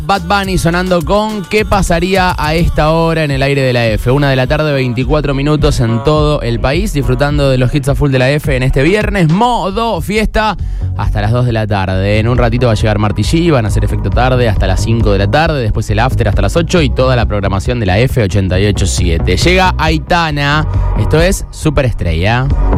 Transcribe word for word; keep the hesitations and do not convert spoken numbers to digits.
Bad Bunny sonando con ¿Qué pasaría a esta hora en el aire de la F? Una de la tarde, veinticuatro minutos en todo el país, disfrutando de los hits a full de la F en este viernes. Modo fiesta hasta las dos de la tarde. En un ratito va a llegar Marty G, van a hacer efecto tarde hasta las cinco de la tarde, después el after hasta las ocho y toda la programación de la F ochenta y ocho punto siete. Llega Aitana, esto es Superestrella.